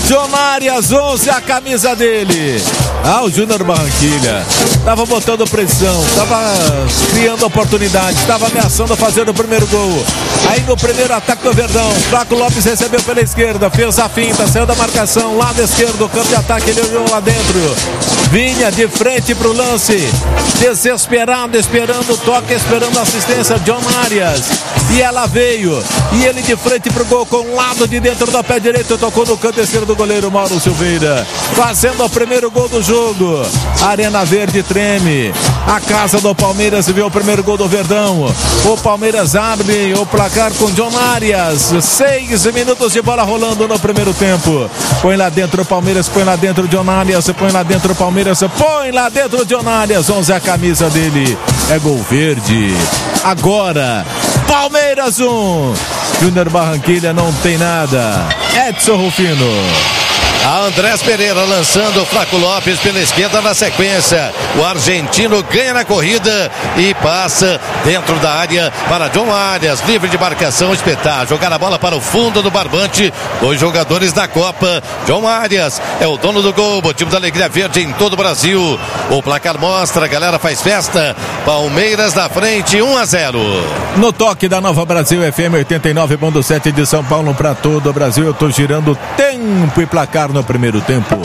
John Arias, 11, a camisa dele. O Júnior Barranquilla estava botando pressão, estava criando oportunidades, estava ameaçando fazer o primeiro gol. Aí no primeiro ataque do Verdão, Flaco Lopes recebeu pela esquerda, fez a finta, saiu da marcação, lado esquerdo, campo de ataque, ele olhou lá dentro, vinha de frente pro lance, desesperado, esperando o toque, esperando a assistência, John Arias, e ela veio, e ele de frente pro gol, com o lado de dentro do pé direito, tocou no canto esquerdo do goleiro Mauro Silveira, fazendo o primeiro gol do jogo. Arena Verde treme, a casa do Palmeiras viu o primeiro gol do Verdão. O Palmeiras abre o placar com John Arias, 6 minutos de bola rolando no primeiro tempo. Põe lá dentro o Palmeiras, põe lá dentro o John Arias, põe lá dentro o Palmeiras, põe lá dentro o John Arias, 11 a camisa dele, é gol verde. Agora Palmeiras 1, Júnior Barranquilla não tem nada. Edson Rufino. A Andrés Pereira lançando o Flaco Lopes pela esquerda na sequência. O argentino ganha na corrida e passa dentro da área para John Arias, livre de marcação, espetar, jogar a bola para o fundo do barbante. 2 jogadores da Copa. John Arias é o dono do gol, motivo da alegria verde em todo o Brasil. O placar mostra, a galera faz festa. Palmeiras na frente, 1-0. No toque da Nova Brasil FM 89.7 de São Paulo para todo o Brasil. Eu tô girando tempo e placar no primeiro tempo.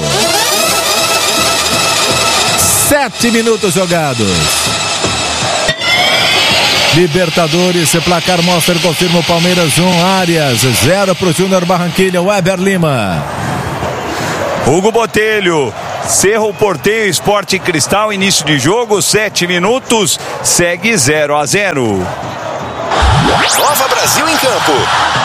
7 minutos jogados. Libertadores, placar mostra, confirma o Palmeiras 1, Arias 0 pro Júnior Barranquilla. Weber Lima. Hugo Botelho, Cerro Porteño, Sporting Cristal, início de jogo, 7 minutos, segue 0-0. Nova Brasil em campo.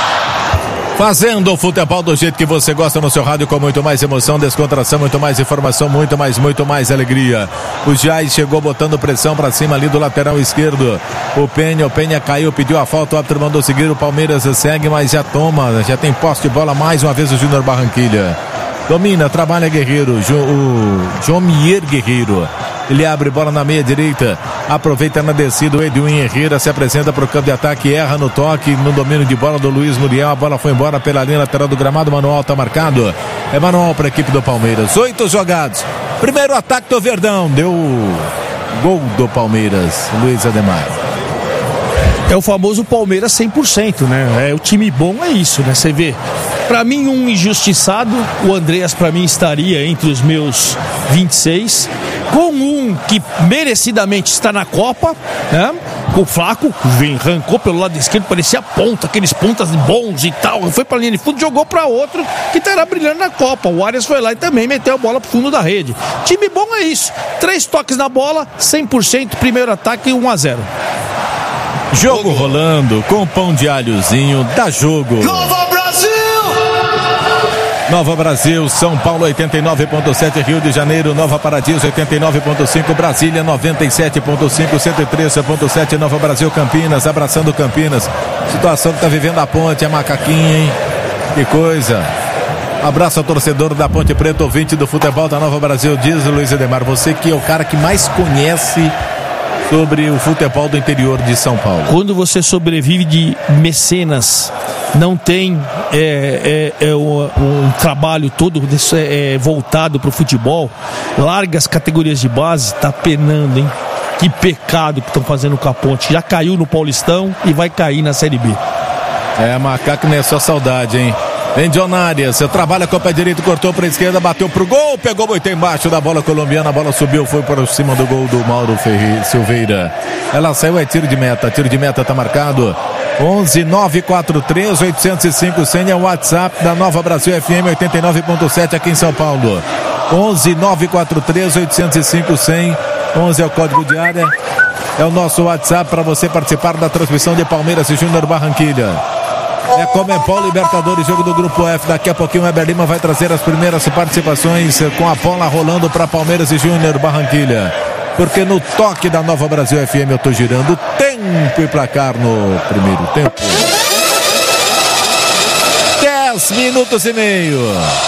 Fazendo o futebol do jeito que você gosta no seu rádio, com muito mais emoção, descontração, muito mais informação, muito mais alegria. O Jai chegou botando pressão pra cima ali do lateral esquerdo. O Penha caiu, pediu a falta, o árbitro mandou seguir, o Palmeiras segue, mas já toma, já tem posse de bola mais uma vez o Júnior Barranquilla. Domina, trabalha Guerreiro, o Jomier Guerreiro. Ele abre bola na meia direita, aproveita na descida, o Edwin Herrera se apresenta para o campo de ataque, erra no toque, no domínio de bola do Luiz Muriel, a bola foi embora pela linha lateral do gramado, Manuel está marcado, é manual para a equipe do Palmeiras, 8 jogados, primeiro ataque do Verdão, deu gol do Palmeiras, Luiz Ademar. É o famoso Palmeiras 100%, né? O time bom é isso, né? Você vê, pra mim um injustiçado, o Andreas pra mim estaria entre os meus 26, com um que merecidamente está na Copa, né? O Flaco arrancou pelo lado esquerdo, parecia ponta, aqueles pontas bons e tal, foi pra linha de fundo, jogou pra outro que estará brilhando na Copa. O Arias foi lá e também meteu a bola pro fundo da rede. Time bom é isso, 3 toques na bola, 100%, primeiro ataque, 1-0. Jogo rolando com pão de alhozinho, dá jogo. Nova Brasil! Nova Brasil, São Paulo 89.7, Rio de Janeiro, Nova Paradiso 89.5, Brasília 97.5, 103.7, Nova Brasil, Campinas, abraçando Campinas. Situação que tá vivendo a Ponte, a macaquinha, hein? Que coisa. Abraço ao torcedor da Ponte Preta, ouvinte do futebol da Nova Brasil, diz Luiz Ademar, você que é o cara que mais conhece sobre o futebol do interior de São Paulo. Quando você sobrevive de mecenas, não tem um trabalho todo voltado para o futebol, larga as categorias de base, tá penando, hein? Que pecado que estão fazendo com a Ponte. Já caiu no Paulistão e vai cair na Série B. Macaco não é só saudade, hein? Vem John Arias, trabalha com o pé direito, cortou para a esquerda, bateu pro gol, pegou muito embaixo da bola colombiana, a bola subiu, foi por cima do gol do Mauro Silveira. Ela saiu, é tiro de meta tá marcado. 11-943-805-100 é o WhatsApp da Nova Brasil FM 89.7 aqui em São Paulo. 11-943-805-100, 11 é o código de área, é o nosso WhatsApp para você participar da transmissão de Palmeiras e Júnior Barranquilla. É Comembol Libertadores, jogo do Grupo F. Daqui a pouquinho o Weber Lima vai trazer as primeiras participações com a bola rolando para Palmeiras e Júnior Barranquilla. Porque no toque da Nova Brasil FM eu tô girando tempo e placar no primeiro tempo. 10 minutos e meio.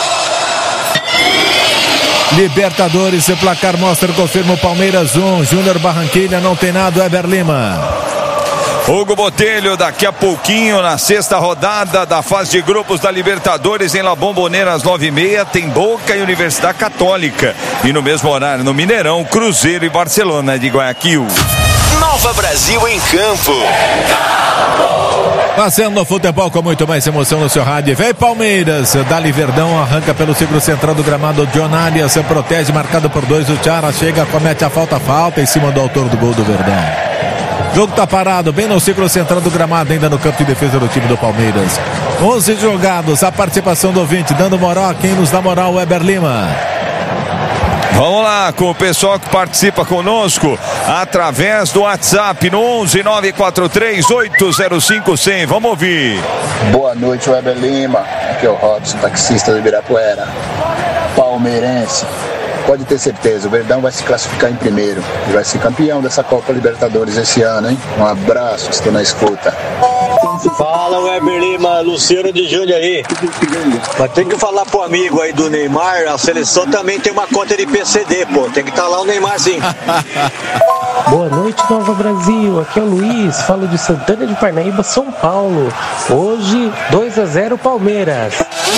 Libertadores, o placar mostra, confirma o Palmeiras 1, Júnior Barranquilla não tem nada, Weber Lima. Hugo Botelho, daqui a pouquinho, na sexta rodada da fase de grupos da Libertadores, em La Bombonera, às 9h30, tem Boca e Universidade Católica. E no mesmo horário, no Mineirão, Cruzeiro e Barcelona de Guayaquil. Nova Brasil em campo. Passando o futebol com muito mais emoção no seu rádio. Vem Palmeiras, Dali Verdão, arranca pelo círculo central do gramado. John Arias protege, marcado por 2. O Tiara chega, comete a falta em cima do autor do gol do Verdão. O jogo tá parado, bem no círculo central do gramado, ainda no campo de defesa do time do Palmeiras. 11 jogados, a participação do ouvinte, dando moral a quem nos dá moral, o Eber Lima. Vamos lá com o pessoal que participa conosco através do WhatsApp no 11 943 805 100. Vamos ouvir. Boa noite, Weber Lima. Aqui é o Robson, taxista do Ibirapuera. Palmeirense. Pode ter certeza, o Verdão vai se classificar em primeiro e vai ser campeão dessa Copa Libertadores esse ano, hein? Um abraço, estou na escuta. Fala, Weber Lima, Luciano de Júnior aí. Mas tem que falar pro amigo aí do Neymar, a seleção também tem uma conta de PCD, pô. Tem que estar lá o Neymar sim. Boa noite, Nova Brasil. Aqui é o Luiz, falo de Santana de Parnaíba, São Paulo. Hoje, 2-0 Palmeiras.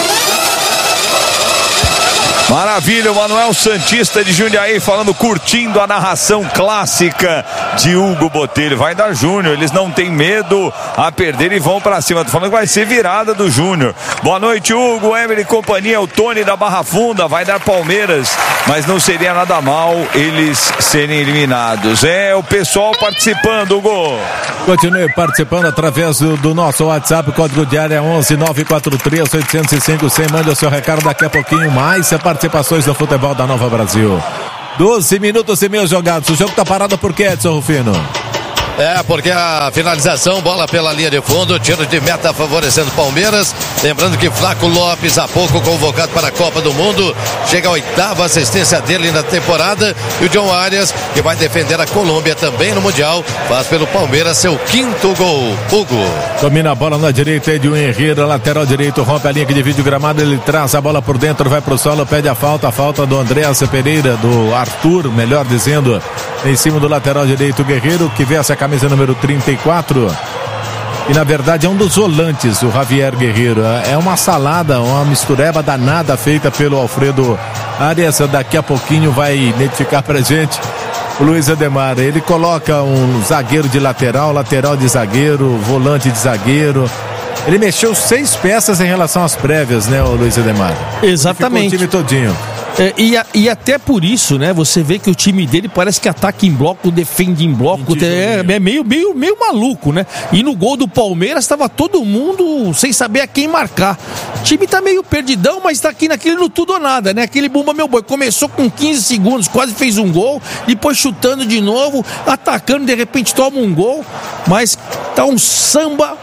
Maravilha, o Manuel Santista de Jundiaí falando, curtindo a narração clássica de Hugo Botelho. Vai dar Júnior, eles não têm medo a perder e vão pra cima. Tô falando que vai ser virada do Júnior. Boa noite, Hugo, Emery e companhia, o Tony da Barra Funda, vai dar Palmeiras, mas não seria nada mal eles serem eliminados. É o pessoal participando, Hugo. Continue participando através do nosso WhatsApp, o código de área é 11 943 805 100. Mande o seu recado daqui a pouquinho mais. Participações do futebol da Nova Brasil. 12 minutos e meio jogados. O jogo tá parado por quê, Edson Rufino? Porque a finalização, bola pela linha de fundo, tiro de meta favorecendo o Palmeiras. Lembrando que Flaco Lopes, há pouco convocado para a Copa do Mundo, chega a 8ª assistência dele na temporada. E o John Arias, que vai defender a Colômbia também no Mundial, faz pelo Palmeiras seu 5º gol. Hugo. Domina a bola na direita, Edwin Herrera, lateral direito, rompe a linha que divide o gramado, ele traz a bola por dentro, vai pro solo, pede a falta do Andréas Pereira, do Arthur, melhor dizendo, em cima do lateral direito, Guerreiro, que veste a camisa número 34. E na verdade é um dos volantes, o Javier Guerreiro. É uma salada, uma mistureba danada feita pelo Alfredo Arias. Daqui a pouquinho vai identificar pra gente o Luiz Ademar. Ele coloca um zagueiro de lateral de zagueiro, volante de zagueiro. Ele mexeu 6 peças em relação às prévias, né, o Luiz Ademar? Exatamente. O time todinho. E até por isso, né, você vê que o time dele parece que ataca em bloco, defende em bloco, é meio maluco, né? E no gol do Palmeiras estava todo mundo sem saber a quem marcar. O time tá meio perdidão, mas tá aqui naquele no tudo ou nada, né? Aquele bumba meu boi, começou com 15 segundos, quase fez um gol, depois chutando de novo, atacando, de repente toma um gol, mas tá um samba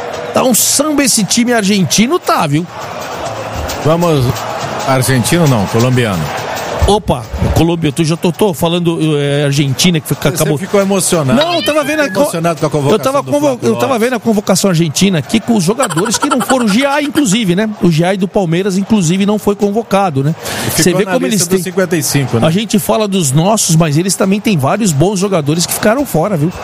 esse time argentino, tá, viu? Vamos... Argentino não, colombiano. Opa, Colômbia, eu já tô falando Argentina, que acabou. Você ficou emocionado. Não, eu tava vendo emocionado com a convocação. Eu tava vendo a convocação argentina aqui com os jogadores que não foram. O Giai, inclusive, né? O Giai do Palmeiras, inclusive, não foi convocado, né? Você vê como eles têm 55, né? A gente fala dos nossos, mas eles também têm vários bons jogadores que ficaram fora, viu?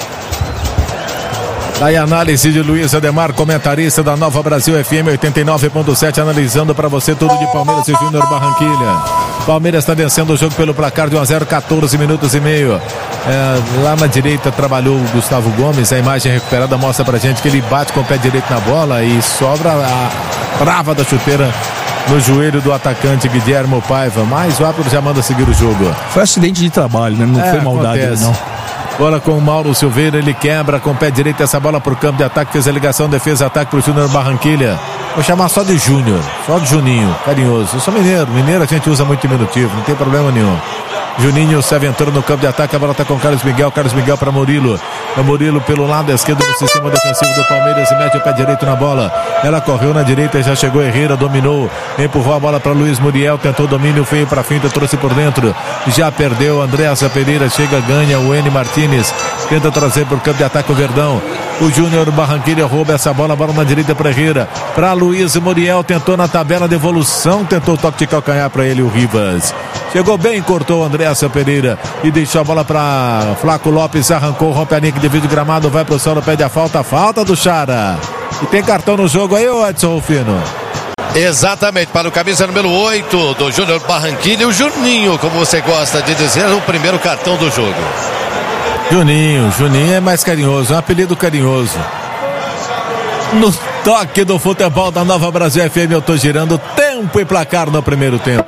Aí a análise de Luiz Ademar, comentarista da Nova Brasil FM 89.7, analisando para você tudo de Palmeiras e Júnior Barranquilha. Palmeiras está vencendo o jogo pelo placar de 1-0, 14 minutos e meio. Lá na direita trabalhou o Gustavo Gomes, a imagem recuperada mostra pra gente que ele bate com o pé direito na bola e sobra a trava da chuteira no joelho do atacante Guilherme Paiva, mas o árbitro já manda seguir o jogo. Foi acidente de trabalho, né? Não foi maldade, acontece. Não. Bola com o Mauro Silveira, ele quebra com o pé direito essa bola pro campo de ataque, fez a ligação, defesa-ataque pro Júnior Barranquilha. Vou chamar só de Júnior, só de Juninho, carinhoso. Eu sou mineiro a gente usa muito diminutivo, não tem problema nenhum. Juninho se aventura no campo de ataque, a bola tá com o Carlos Miguel para Murilo. O Murilo pelo lado esquerdo do sistema defensivo do Palmeiras e mete o pé direito na bola. Ela correu na direita, já chegou Herrera, dominou, empurrou a bola para Luiz Muriel, tentou domínio feio para finta, trouxe por dentro. Já perdeu, Andréas Pereira chega, ganha, o N Martínez tenta trazer para o campo de ataque o Verdão. O Júnior Barranquilha rouba essa bola na direita para Herrera, para Luiz Muriel, tentou na tabela de evolução, tentou o toque de calcanhar para ele, o Rivas. Chegou bem, cortou o Andréas Lécio Pereira e deixou a bola para Flaco Lopes, arrancou, rompe a linha que divide o gramado, vai pro solo, pede a falta do Chara. E tem cartão no jogo aí, ô Edson Rufino? Exatamente, para o camisa número 8 do Júnior Barranquilla, o Juninho, como você gosta de dizer, o primeiro cartão do jogo. Juninho é mais carinhoso, é um apelido carinhoso. No toque do futebol da Nova Brasil FM, eu tô girando tempo e placar no primeiro tempo.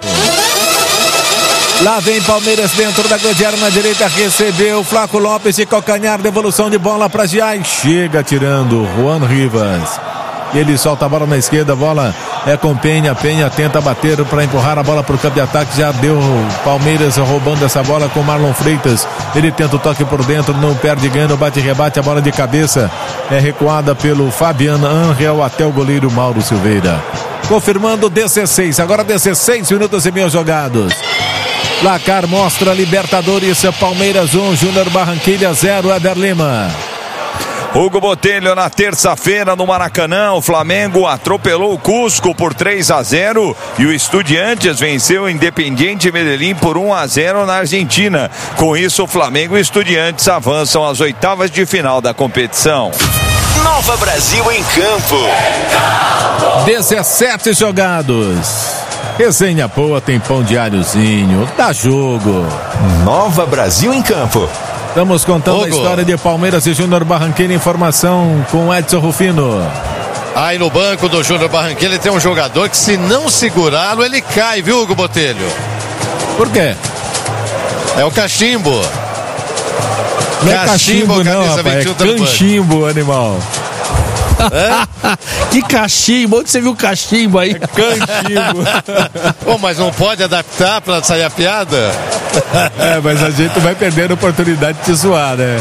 Lá vem Palmeiras dentro da grande área na direita, recebeu Flaco Lopes de calcanhar, devolução de bola para Giai, chega tirando Juan Rivas. Ele solta a bola na esquerda, a bola é com Penha tenta bater para empurrar a bola para o campo de ataque, já deu Palmeiras roubando essa bola com Marlon Freitas, ele tenta o toque por dentro, não perde, ganha, bate e rebate, a bola de cabeça é recuada pelo Fabiano Angel até o goleiro Mauro Silveira. Confirmando 16, agora 16 minutos e meio jogados. Placar mostra Libertadores, Palmeiras 1, Júnior Barranquilla 0, Éder Lima. Hugo Botelho, na terça-feira no Maracanã, o Flamengo atropelou o Cusco por 3-0 e o Estudiantes venceu o Independiente Medellín por 1-0 na Argentina. Com isso, o Flamengo e Estudiantes avançam às oitavas de final da competição. Nova Brasil em campo. 17 jogados. Resenha boa, tem pão diáriozinho, dá jogo. Nova Brasil em campo. Estamos contando a história de Palmeiras e Júnior Barranquilla. Informação com Edson Rufino. Aí no banco do Júnior Barranquilla tem um jogador que, se não segurá-lo, ele cai, viu, Hugo Botelho? Por quê? É o Cachimbo. Não é cachimbo não, rapaz, é canchimbo, animal. Que cachimbo, onde você viu cachimbo aí? Canchimbo. Pô, mas não pode adaptar pra sair a piada? Mas a gente vai perdendo a oportunidade de te zoar, né?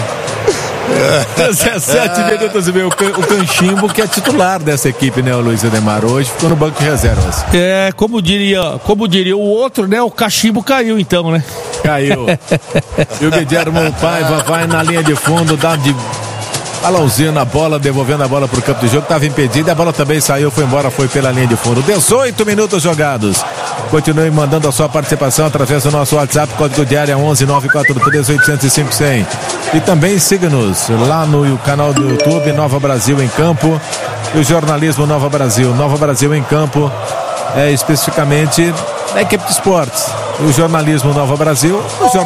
17 minutos e meio. O Canchimbo, que é titular dessa equipe, né, o Luiz Ademar? Hoje ficou no banco de reservas. Como diria o outro, né? O Cachimbo caiu então, né? Caiu. E o Guilherme Paiva vai na linha de fundo, dá de balãozinho na bola, devolvendo a bola para o campo de jogo, estava impedido, a bola também saiu, foi embora, foi pela linha de fundo. 18 minutos jogados. Continue mandando a sua participação através do nosso WhatsApp, código de área 11 943 805 100. E também siga-nos lá no canal do YouTube Nova Brasil em Campo e o jornalismo Nova Brasil em Campo, especificamente da equipe de esportes. O jornalismo Nova Brasil,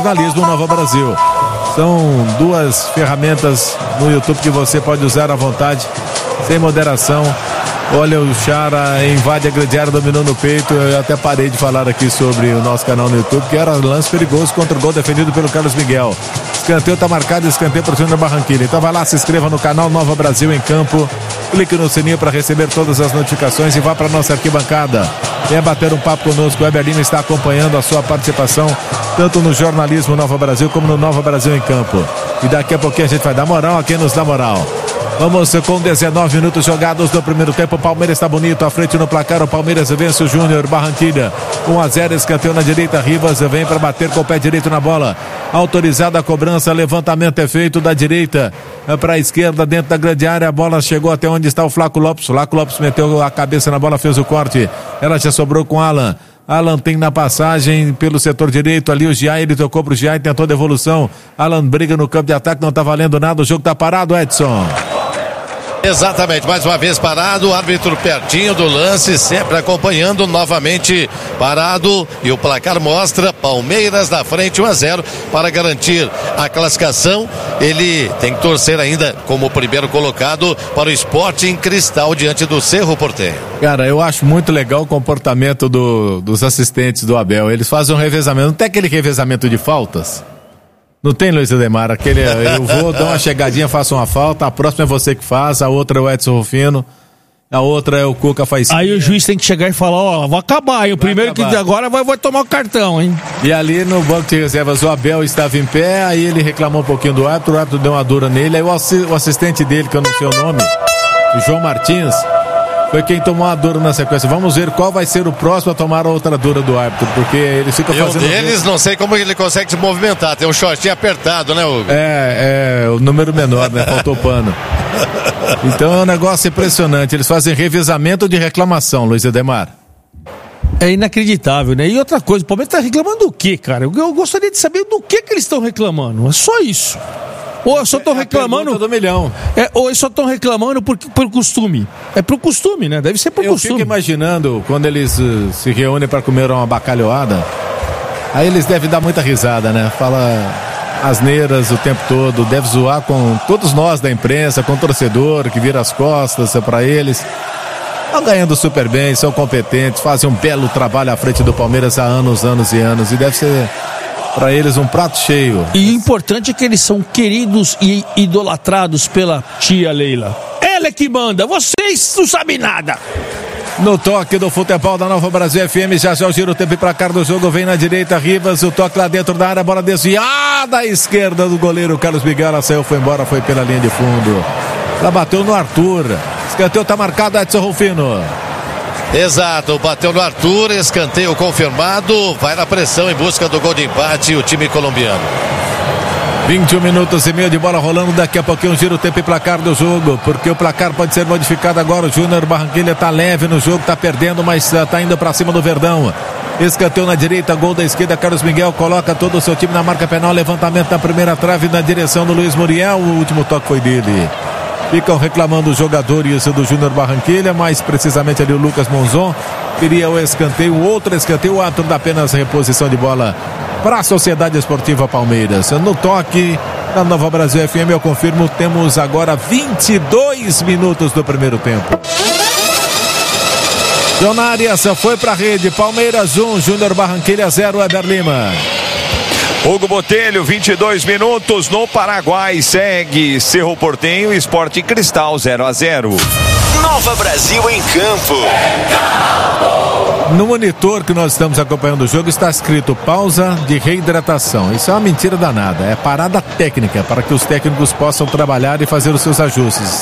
São duas ferramentas no YouTube que você pode usar à vontade, sem moderação. Olha, o Chara invade a grande área, dominou no peito. Eu até parei de falar aqui sobre o nosso canal no YouTube, que era lance perigoso contra o gol defendido pelo Carlos Miguel. Escanteio está marcado, escanteio para o Júnior Barranquilla. Então vai lá, se inscreva no canal Nova Brasil em Campo, clique no sininho para receber todas as notificações e vá para a nossa arquibancada. Venha bater um papo conosco. O Eber Lima está acompanhando a sua participação tanto no jornalismo Nova Brasil como no Nova Brasil em Campo. E daqui a pouquinho a gente vai dar moral a quem nos dá moral. Vamos com 19 minutos jogados no primeiro tempo. O Palmeiras está bonito à frente no placar. O Palmeiras vence o Júnior Barranquilla 1-0, escanteio na direita. Rivas vem para bater com o pé direito na bola. Autorizada a cobrança, levantamento é feito da direita para a esquerda dentro da grande área. A bola chegou até onde está o Flaco Lopes. Flaco Lopes meteu a cabeça na bola, fez o corte. Ela já sobrou com Alan. Alan tem na passagem pelo setor direito ali o Giai, ele tocou pro Giai, tentou devolução. Alan briga no campo de ataque, não tá valendo nada, o jogo tá parado, Edson. Exatamente, mais uma vez parado, o árbitro pertinho do lance, sempre acompanhando, novamente parado, e o placar mostra Palmeiras na frente 1-0 para garantir a classificação. Ele tem que torcer ainda como primeiro colocado para o Sporting Cristal diante do Cerro Porteño. Cara, eu acho muito legal o comportamento dos assistentes do Abel. Eles fazem um revezamento, não tem aquele revezamento de faltas? Não tem, Luiz Ademar, eu vou dar uma chegadinha, faço uma falta, a próxima é você que faz, a outra é o Edson Rufino, a outra é o Cuca faz. Aí o juiz tem que chegar e falar, vai acabar, hein? O primeiro acabar. Que agora vai tomar o cartão, hein? E ali no banco de reservas o Abel estava em pé, aí ele reclamou um pouquinho do árbitro deu uma dura nele, aí o assistente dele, que eu não sei o nome, o João Martins, foi quem tomou a dura na sequência. Vamos ver qual vai ser o próximo a tomar a outra dura do árbitro, porque ele fica fazendo... deles, não sei como ele consegue se movimentar, tem um shortinho apertado, né, Hugo? É o número menor, né? Faltou pano. Então é um negócio impressionante, eles fazem revezamento de reclamação, Luiz Ademar. É inacreditável, né? E outra coisa, o Palmeiras tá reclamando do quê, cara? Eu gostaria de saber do que eles estão reclamando. É só isso. Ou eu só estão reclamando do milhão. Ou eles só estão reclamando por costume. É pro costume, né? Deve ser por costume. Eu fico imaginando quando eles se reúnem para comer uma bacalhoada. Aí eles devem dar muita risada, né? Fala asneiras o tempo todo, deve zoar com todos nós da imprensa, com o torcedor que vira as costas para eles. Estão ganhando super bem, são competentes, fazem um belo trabalho à frente do Palmeiras há anos e anos. E deve ser para eles um prato cheio. E o importante é que eles são queridos e idolatrados pela tia Leila. Ela é que manda, vocês não sabem nada. No toque do futebol da Nova Brasil FM, já o giro, o tempo para cá do jogo, vem na direita, Rivas, o toque lá dentro da área, bola desviada à esquerda do goleiro Carlos Miguel, ela saiu, foi embora, foi pela linha de fundo. Ela bateu no Arthur, escanteio tá marcado, Edson Rufino. Exato, bateu no Arthur, escanteio confirmado, vai na pressão em busca do gol de empate o time colombiano. 21 minutos e meio de bola rolando, daqui a pouquinho giro o tempo e placar do jogo, porque o placar pode ser modificado agora. O Júnior Barranquilla tá leve no jogo, tá perdendo, mas tá indo para cima do Verdão. Escanteio na direita, gol da esquerda, Carlos Miguel coloca todo o seu time na marca penal, levantamento na primeira trave na direção do Luiz Muriel, o último toque foi dele. Ficam reclamando os jogadores do Júnior Barranquilla, mais precisamente ali o Lucas Monzon queria o escanteio, outro escanteio, o ato da apenas reposição de bola para a Sociedade Esportiva Palmeiras. No toque da Nova Brasil FM, eu confirmo, temos agora 22 minutos do primeiro tempo. John Arias foi para a rede, Palmeiras 1, Júnior Barranquilla 0, Weber Lima. Hugo Botelho, 22 minutos no Paraguai, segue Cerro Porteño e Sport Cristal 0-0. Nova Brasil em campo. No monitor que nós estamos acompanhando o jogo está escrito pausa de reidratação. Isso é uma mentira danada, é parada técnica para que os técnicos possam trabalhar e fazer os seus ajustes.